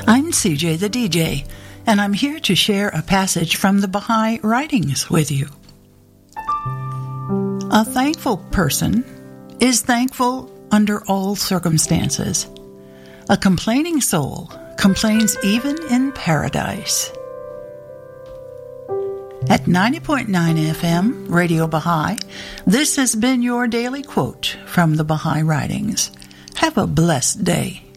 I'm CJ the DJ, and I'm here to share a passage from the Baha'i writings with you. A thankful person is thankful under all circumstances. A complaining soul complains even in paradise. At 90.9 FM, Radio Baha'i, this has been your daily quote from the Baha'i writings. Have a blessed day.